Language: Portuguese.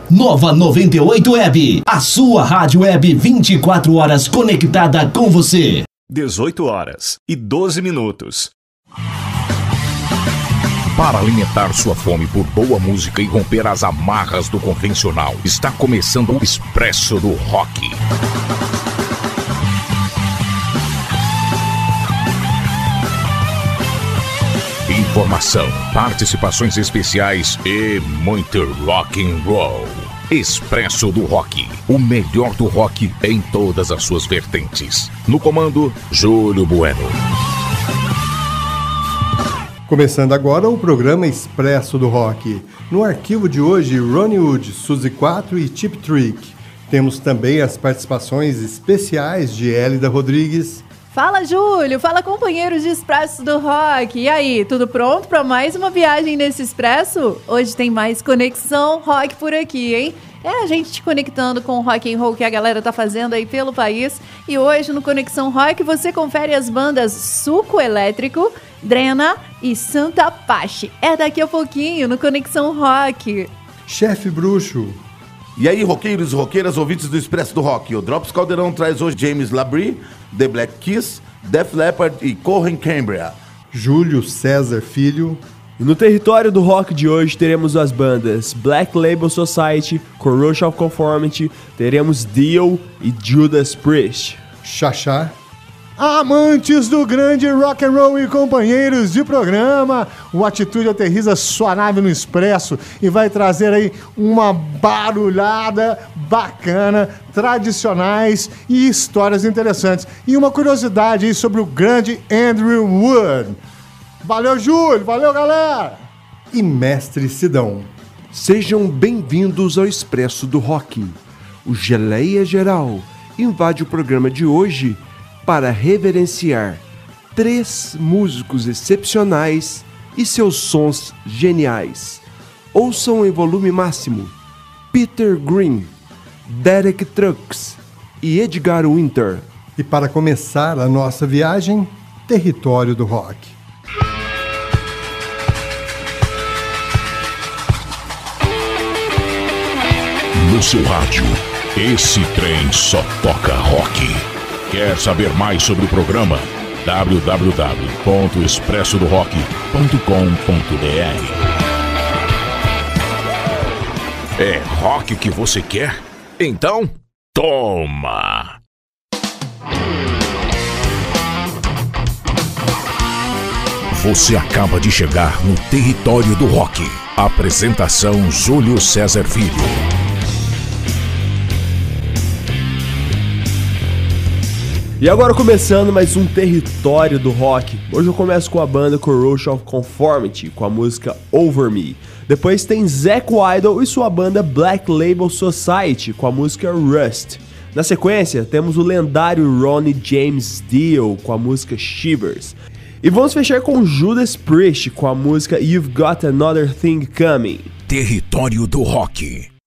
Nova 98 Web, a sua rádio web 24 horas conectada com você. 18h12. Para alimentar sua fome por boa música e romper as amarras do convencional, está começando o Expresso do Rock. Informação, participações especiais e muito rock and roll. Expresso do Rock, o melhor do rock em todas as suas vertentes. No comando, Júlio Bueno. Começando agora o programa Expresso do Rock. No arquivo de hoje, Ronnie Wood, Suzy 4 e Cheap Trick. Temos também as participações especiais de Hélida Rodrigues. Fala, Júlio! Fala, companheiros de Expresso do Rock! E aí, tudo pronto para mais uma viagem nesse Expresso? Hoje tem mais Conexão Rock por aqui, hein? É a gente te conectando com o rock and roll que a galera tá fazendo aí pelo país. E hoje no Conexão Rock você confere as bandas Suco Elétrico, Drena e Santa Apache. É daqui a pouquinho no Conexão Rock. Chefe Bruxo. E aí, roqueiros e roqueiras, ouvintes do Expresso do Rock. O Drops Caldeirão traz hoje James Labrie, The Black Keys, Def Leppard e Cohen Cambria. Júlio César Filho. E no território do rock de hoje teremos as bandas Black Label Society, Corrosion of Conformity, teremos Dio e Judas Priest. Xaxá. Amantes do grande rock and roll e companheiros de programa, o Atitude aterriza sua nave no Expresso e vai trazer aí uma barulhada bacana, tradicionais e histórias interessantes. E uma curiosidade aí sobre o grande Andrew Wood. Valeu, Júlio! Valeu, galera! E Mestre Sidão. Sejam bem-vindos ao Expresso do Rock. O Geleia Geral invade o programa de hoje para reverenciar 3 músicos excepcionais e seus sons geniais. Ouçam em volume máximo Peter Green, Derek Trucks e Edgar Winter. E para começar a nossa viagem, Território do Rock. No seu rádio, esse trem só toca rock. Quer saber mais sobre o programa? www.expressodorock.com.br. É rock que você quer? Então, toma! Você acaba de chegar no Território do Rock. Apresentação Júlio César Filho. E agora começando mais um Território do Rock. Hoje eu começo com a banda Corrosion of Conformity, com a música Over Me. Depois tem Zack Wydell e sua banda Black Label Society, com a música Rust. Na sequência, temos o lendário Ronnie James Dio, com a música Shivers. E vamos fechar com Judas Priest, com a música You've Got Another Thing Coming. Território do Rock.